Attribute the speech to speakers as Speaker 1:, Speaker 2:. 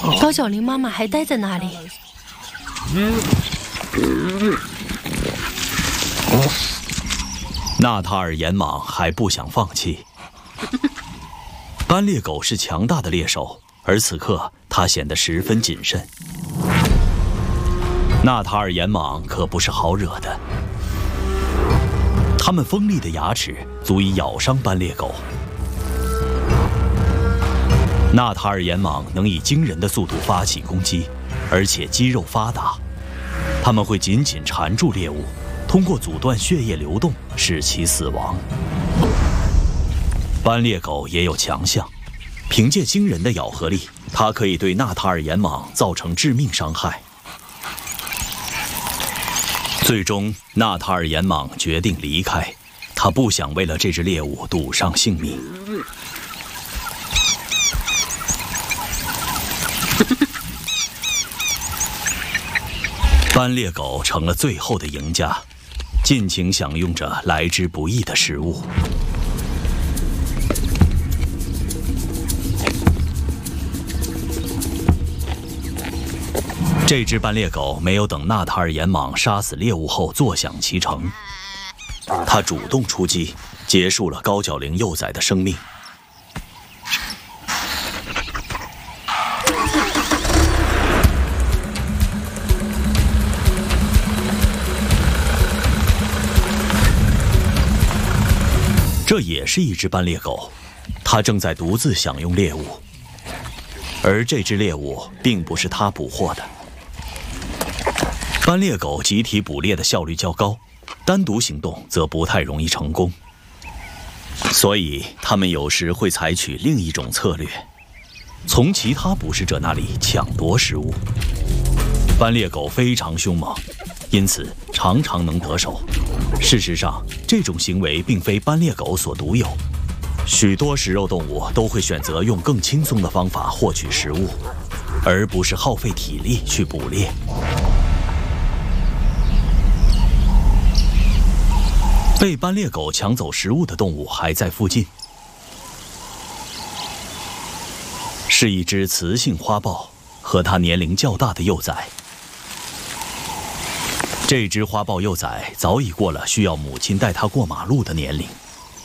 Speaker 1: 高小玲妈妈还待在那里。
Speaker 2: 纳塔尔岩蟒还不想放弃。斑鬣狗是强大的猎手，而此刻它显得十分谨慎。纳塔尔岩蟒可不是好惹的，它们锋利的牙齿足以咬伤斑鬣狗。纳塔尔岩蟒能以惊人的速度发起攻击，而且肌肉发达，它们会紧紧缠住猎物，通过阻断血液流动使其死亡。斑鬣狗也有强项，凭借惊人的咬合力，它可以对纳塔尔岩蟒造成致命伤害。最终，纳塔尔岩蟒决定离开，它不想为了这只猎物赌上性命。斑鬣狗成了最后的赢家，尽情享用着来之不易的食物。这只斑鬣狗没有等纳塔尔岩蟒杀死猎物后坐享其成，它主动出击，结束了高角羚幼崽的生命。这也是一只斑鬣狗，它正在独自享用猎物，而这只猎物并不是它捕获的。斑鬣狗集体捕猎的效率较高，单独行动则不太容易成功，所以它们有时会采取另一种策略，从其他捕食者那里抢夺食物。斑鬣狗非常凶猛，因此常常能得手。事实上，这种行为并非斑鬣狗所独有，许多食肉动物都会选择用更轻松的方法获取食物，而不是耗费体力去捕猎。被斑鬣狗抢走食物的动物还在附近，是一只雌性花豹和它年龄较大的幼崽。这只花豹幼崽早已过了需要母亲带它过马路的年龄。